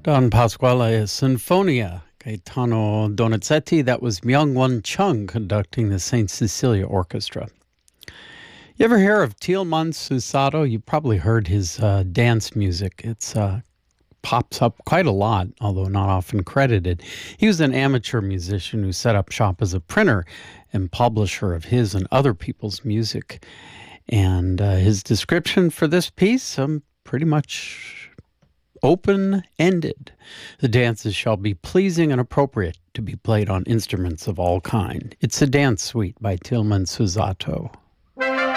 Don Pasquale Sinfonia, Gaetano Donizetti. That was Myung-Won Chung conducting the St. Cecilia Orchestra. You ever hear of Tilman Susato? You probably heard his dance music. It's pops up quite a lot, although not often credited. He was an amateur musician who set up shop as a printer and publisher of his and other people's music. And his description for this piece, pretty much open-ended. The dances shall be pleasing and appropriate to be played on instruments of all kind. It's a dance suite by Tilman Susato.